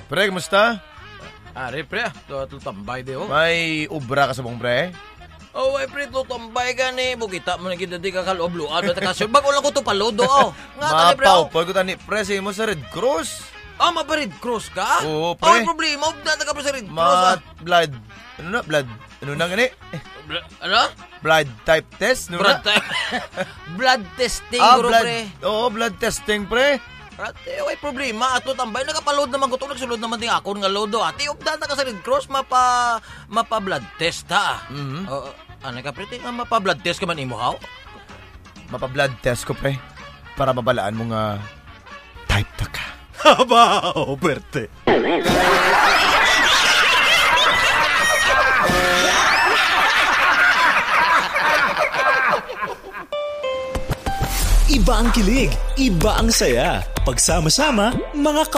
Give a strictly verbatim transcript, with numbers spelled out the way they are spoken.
Pre, kumusta? Ari, pre, ito tambay di, oh. May ubra ka sa mong pre? Oh, ay, pre, ito tambay ka ni. Bukita mo na gidadi ka kalobluan. Bago lang ko ito palodo, oh. Nga ka ni, pre, oh. Mapaw, pag ni pre, sa mo sa Red Cross. Ah, ma-Red Cross ka? Oo, pre. Oh, may problema. Dada ka pa sa Red Cross, Ma, ah. blood, ano na, blood, ano na gani? Bla- ano? Blood type test, no Blood, na? blood testing, Ah, guro, blood, pre. oo, blood testing, pre. Ate, may problema. Ato tambay. Nakapaload naman ko ito. Nagsulod naman din ako nga lodo. Ate, updata ka sa Red Cross. Mapa, mapa blood test, ha? Mhm. Oo. ano ka, pre? Nga mapa blood test ka man imo, ha? Mapa-blood test ko, pre. Para mabalaan mo nga type ta ka. Haba, Oberte. Iba ang kilig, iba ang saya. Pagsama-sama, mga